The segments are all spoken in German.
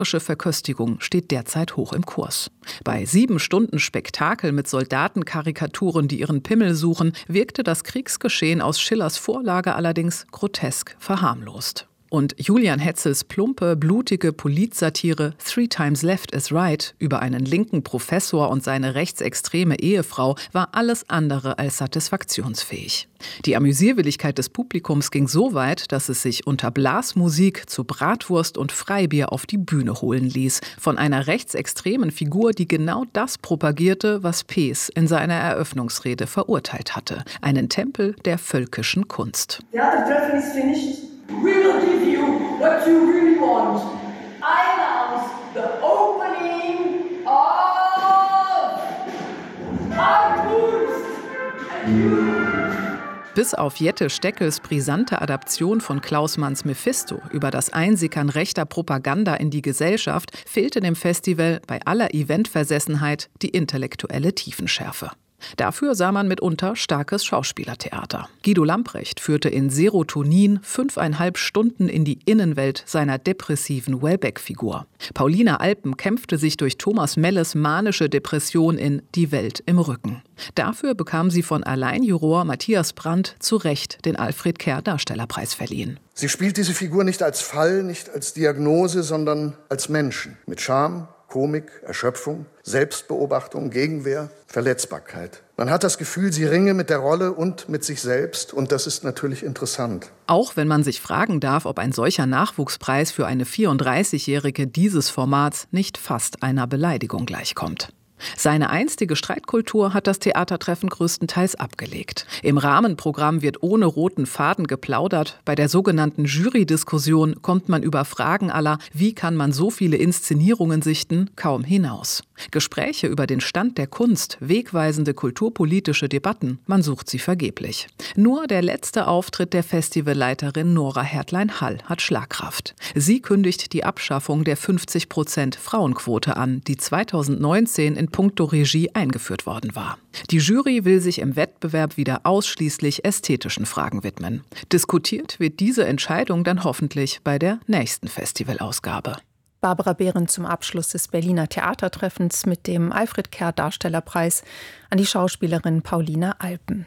Verköstigung steht derzeit hoch im Kurs. Bei 7 Stunden Spektakel mit Soldatenkarikaturen, die ihren Pimmel suchen, wirkte das Kriegsgeschehen aus Schillers Vorlage allerdings grotesk verharmlost. Und Julian Hetzels plumpe, blutige Politsatire Three Times Left is Right über einen linken Professor und seine rechtsextreme Ehefrau war alles andere als satisfaktionsfähig. Die Amüsierwilligkeit des Publikums ging so weit, dass es sich unter Blasmusik zu Bratwurst und Freibier auf die Bühne holen ließ. Von einer rechtsextremen Figur, die genau das propagierte, was Pees in seiner Eröffnungsrede verurteilt hatte. Einen Tempel der völkischen Kunst. The other treffen is finished. We will give you what you really want. I announce the opening of Artkunst. Bis auf Jette Steckels brisante Adaption von Klaus Manns Mephisto über das Einsickern rechter Propaganda in die Gesellschaft fehlte dem Festival bei aller Eventversessenheit die intellektuelle Tiefenschärfe. Dafür sah man mitunter starkes Schauspielertheater. Guido Lamprecht führte in Serotonin 5,5 Stunden in die Innenwelt seiner depressiven Welbeck-Figur. Paulina Alpen kämpfte sich durch Thomas Melles manische Depression in Die Welt im Rücken. Dafür bekam sie von Alleinjuror Matthias Brandt zu Recht den Alfred Kerr Darstellerpreis verliehen. Sie spielt diese Figur nicht als Fall, nicht als Diagnose, sondern als Menschen. Mit Charme, Komik, Erschöpfung, Selbstbeobachtung, Gegenwehr, Verletzbarkeit. Man hat das Gefühl, sie ringe mit der Rolle und mit sich selbst, und das ist natürlich interessant. Auch wenn man sich fragen darf, ob ein solcher Nachwuchspreis für eine 34-Jährige dieses Formats nicht fast einer Beleidigung gleichkommt. Seine einstige Streitkultur hat das Theatertreffen größtenteils abgelegt. Im Rahmenprogramm wird ohne roten Faden geplaudert. Bei der sogenannten Jury-Diskussion kommt man über Fragen aller „Wie kann man so viele Inszenierungen sichten?" kaum hinaus. Gespräche über den Stand der Kunst, wegweisende kulturpolitische Debatten, man sucht sie vergeblich. Nur der letzte Auftritt der Festivalleiterin Nora Hertlein-Hall hat Schlagkraft. Sie kündigt die Abschaffung der 50% Frauenquote an, die 2019 in puncto Regie eingeführt worden war. Die Jury will sich im Wettbewerb wieder ausschließlich ästhetischen Fragen widmen. Diskutiert wird diese Entscheidung dann hoffentlich bei der nächsten Festivalausgabe. Barbara Behrendt zum Abschluss des Berliner Theatertreffens mit dem Alfred Kerr Darstellerpreis an die Schauspielerin Paulina Alpen.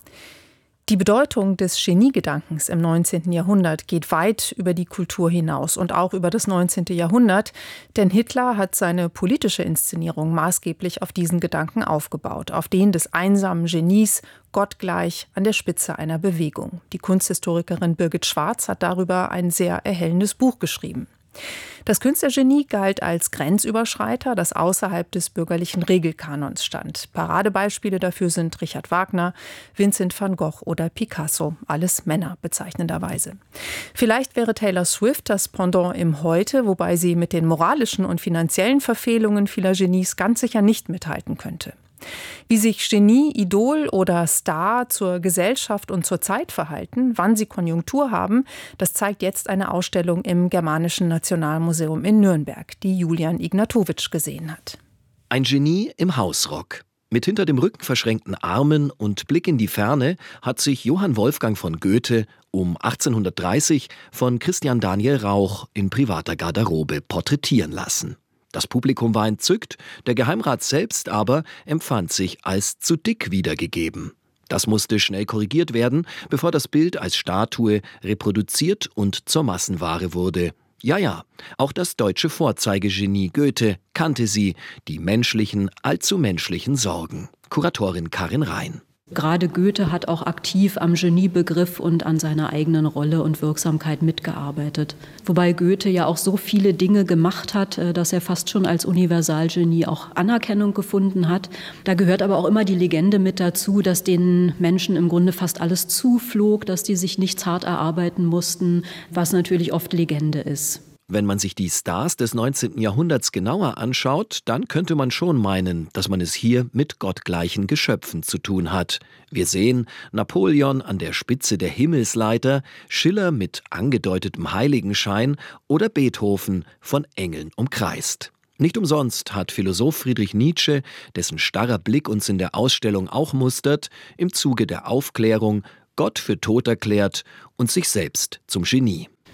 Die Bedeutung des Geniegedankens im 19. Jahrhundert geht weit über die Kultur hinaus und auch über das 19. Jahrhundert, denn Hitler hat seine politische Inszenierung maßgeblich auf diesen Gedanken aufgebaut, auf den des einsamen Genies, gottgleich an der Spitze einer Bewegung. Die Kunsthistorikerin Birgit Schwarz hat darüber ein sehr erhellendes Buch geschrieben. Das Künstlergenie galt als Grenzüberschreiter, das außerhalb des bürgerlichen Regelkanons stand. Paradebeispiele dafür sind Richard Wagner, Vincent van Gogh oder Picasso, alles Männer bezeichnenderweise. Vielleicht wäre Taylor Swift das Pendant im Heute, wobei sie mit den moralischen und finanziellen Verfehlungen vieler Genies ganz sicher nicht mithalten könnte. Wie sich Genie, Idol oder Star zur Gesellschaft und zur Zeit verhalten, wann sie Konjunktur haben, das zeigt jetzt eine Ausstellung im Germanischen Nationalmuseum in Nürnberg, die Julian Ignatowitsch gesehen hat. Ein Genie im Hausrock. Mit hinter dem Rücken verschränkten Armen und Blick in die Ferne hat sich Johann Wolfgang von Goethe um 1830 von Christian Daniel Rauch in privater Garderobe porträtieren lassen. Das Publikum war entzückt, der Geheimrat selbst aber empfand sich als zu dick wiedergegeben. Das musste schnell korrigiert werden, bevor das Bild als Statue reproduziert und zur Massenware wurde. Ja, auch das deutsche Vorzeigegenie Goethe kannte sie, die menschlichen, allzu menschlichen Sorgen. Kuratorin Karin Rhein. Gerade Goethe hat auch aktiv am Geniebegriff und an seiner eigenen Rolle und Wirksamkeit mitgearbeitet. Wobei Goethe ja auch so viele Dinge gemacht hat, dass er fast schon als Universalgenie auch Anerkennung gefunden hat. Da gehört aber auch immer die Legende mit dazu, dass den Menschen im Grunde fast alles zuflog, dass die sich nichts hart erarbeiten mussten, was natürlich oft Legende ist. Wenn man sich die Stars des 19. Jahrhunderts genauer anschaut, dann könnte man schon meinen, dass man es hier mit gottgleichen Geschöpfen zu tun hat. Wir sehen Napoleon an der Spitze der Himmelsleiter, Schiller mit angedeutetem Heiligenschein oder Beethoven von Engeln umkreist. Nicht umsonst hat Philosoph Friedrich Nietzsche, dessen starrer Blick uns in der Ausstellung auch mustert, im Zuge der Aufklärung Gott für tot erklärt und sich selbst zum Genie.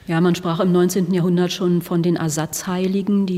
Ja, man sprach im 19. Jahrhundert schon von den Ersatzheiligen, die